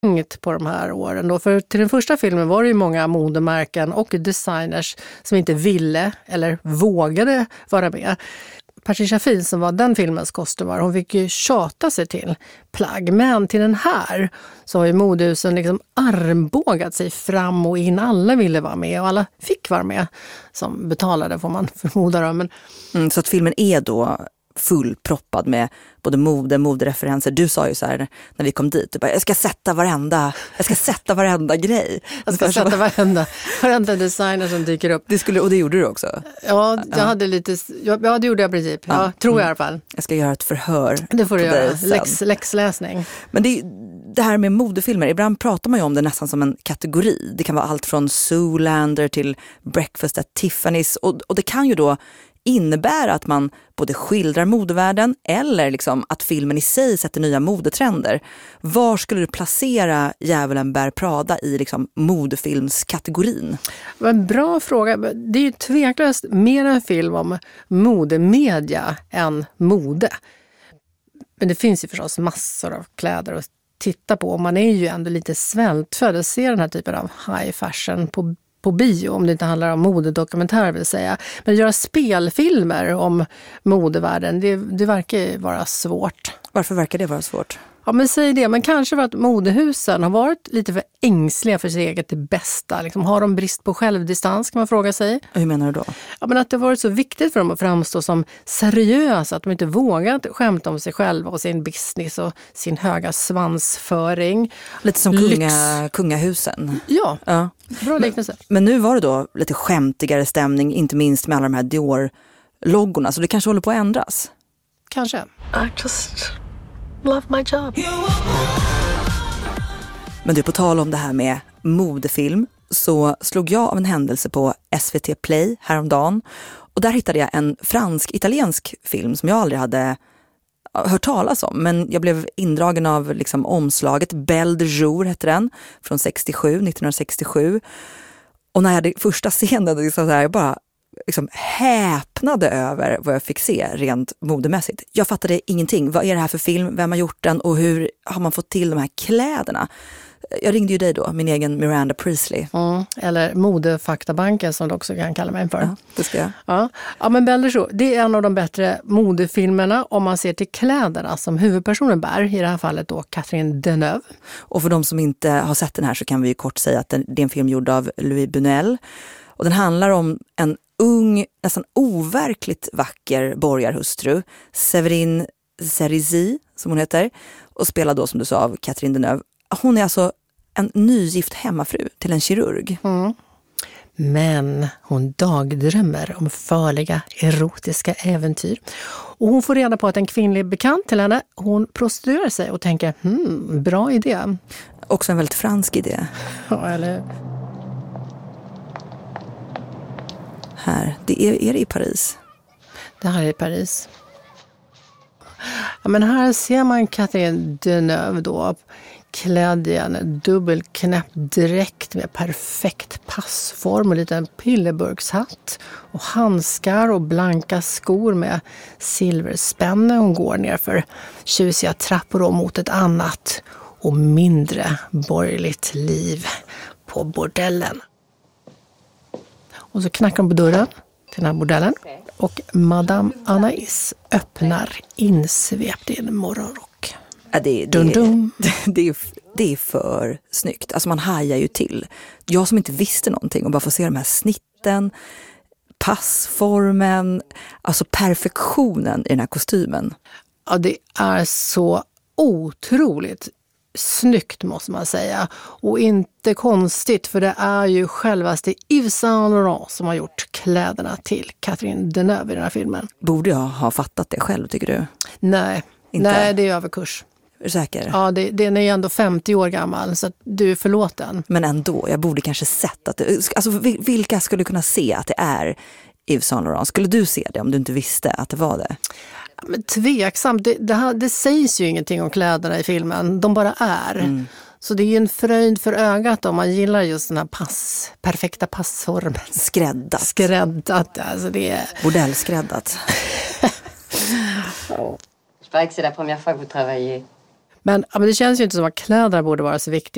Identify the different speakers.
Speaker 1: på de här åren då. För till den första filmen var det ju många modemärken och designers som inte ville eller vågade vara med. Patricia Finn som var den filmens kostymör, hon fick ju tjata sig till plagg. Men till den här så har ju modehusen liksom armbågat sig fram och in. Alla ville vara med och alla fick vara med som betalade, får man förmoda. Men...
Speaker 2: så att filmen är då fullproppad med både modereferenser. Du sa ju så här när vi kom dit, du bara, jag ska sätta varenda grej.
Speaker 1: Jag ska sätta varenda designer som dyker upp.
Speaker 2: Och det gjorde du också?
Speaker 1: Ja, jag hade lite, ja det gjorde jag i princip. Ja, tror jag i alla fall.
Speaker 2: Jag ska göra ett förhör.
Speaker 1: Det får du göra, läxläsning.
Speaker 2: Men det här med modefilmer, ibland pratar man ju om det nästan som en kategori. Det kan vara allt från Zoolander till Breakfast at Tiffany's och det kan ju då innebär att man både skildrar modevärlden eller liksom att filmen i sig sätter nya modetrender. Var skulle du placera Djävulen bär Prada i liksom modefilmskategorin?
Speaker 1: Det var en bra fråga. Det är ju tveklöst mer en film om modemedia än mode. Men det finns ju förstås massor av kläder att titta på. Man är ju ändå lite svältfödd att se den här typen av high fashion på bio, om det inte handlar om modedokumentär vill säga. Men att göra spelfilmer om modevärlden, det verkar vara svårt.
Speaker 2: Varför verkar det vara svårt?
Speaker 1: Ja, men säg det. Men kanske för att modehusen har varit lite för ängsliga för sitt eget det bästa. Liksom, har de brist på självdistans kan man fråga sig.
Speaker 2: Hur menar du då?
Speaker 1: Ja, men att det har varit så viktigt för dem att framstå som seriösa. Att de inte vågat skämta om sig själva och sin business och sin höga svansföring.
Speaker 2: Lite som kungahusen.
Speaker 1: Ja. Bra liknelse.
Speaker 2: Men nu var det då lite skämtigare stämning, inte minst med alla de här Dior-loggorna. Så det kanske håller på att ändras.
Speaker 1: Kanske. I just love my job.
Speaker 2: Men du, på tal om det här med modefilm så slog jag av en händelse på SVT Play häromdagen. Och där hittade jag en fransk-italiensk film som jag aldrig hade hört talas om. Men jag blev indragen av liksom omslaget. Belle de Jour hette den, från 1967. Och när jag hade första scenen så här, jag bara liksom häpnade över vad jag fick se rent modemässigt. Jag fattade ingenting. Vad är det här för film? Vem har gjort den? Och hur har man fått till de här kläderna? Jag ringde ju dig då, min egen Miranda Priestley.
Speaker 1: Eller modefaktabanken som du också kan kalla mig för.
Speaker 2: Ja, det ska jag.
Speaker 1: Ja, men Belle de Jour, det är en av de bättre modefilmerna om man ser till kläderna som huvudpersonen bär. I det här fallet då Catherine Deneuve.
Speaker 2: Och för de som inte har sett den här så kan vi ju kort säga att det är en film gjord av Louis Buñuel. Och den handlar om en ung, nästan overkligt vacker borgarhustru, Séverine Cerisy som hon heter, och spelar då som du sa av Catherine Deneuve. Hon är alltså en nygift hemmafru till en kirurg.
Speaker 1: Men hon dagdrömmer om farliga erotiska äventyr. Och hon får reda på att en kvinnlig bekant till henne, hon prostituerar sig och tänker, bra idé.
Speaker 2: Också en väldigt fransk idé.
Speaker 1: Ja, eller...
Speaker 2: Här, är det i Paris?
Speaker 1: Det här är i Paris. Ja, men här ser man Catherine Deneuve då klädd i en dubbelknäppt dräkt med perfekt passform och lite pillerburkshatt och handskar och blanka skor med silverspänne. Hon går ner för tjusiga trappor mot ett annat och mindre borgerligt liv på bordellen. Och så knackar de på dörren till den här bordellen. Och Madame Anaïs öppnar insvept i en morgonrock.
Speaker 2: Ja, det är för snyggt. Alltså man hajar ju till. Jag som inte visste någonting och bara får se de här snitten, passformen, alltså perfektionen i den här kostymen.
Speaker 1: Ja, det är så otroligt snyggt måste man säga. Och inte konstigt, för det är ju självaste Yves Saint Laurent som har gjort kläderna till Catherine Deneuve i den här filmen.
Speaker 2: Borde jag ha fattat det själv, tycker du?
Speaker 1: Nej, nej, det är överkurs.
Speaker 2: Är du säker?
Speaker 1: Ja, den är ju ändå 50 år gammal så att du är förlåten.
Speaker 2: Men ändå, jag borde kanske sett att alltså vilka skulle kunna se att det är Yves Saint Laurent? Skulle du se det om du inte visste att det var det?
Speaker 1: Men tveksamt, det sägs ju ingenting om kläderna i filmen, de bara är. Så det är ju en fröjd för ögat om man gillar just den här perfekta passformen. Skräddat, alltså det är...
Speaker 2: Bordellskräddat.
Speaker 3: Je parie que c'est la première fois que vous travaillez.
Speaker 1: Men det känns ju inte som att kläder borde vara så viktiga.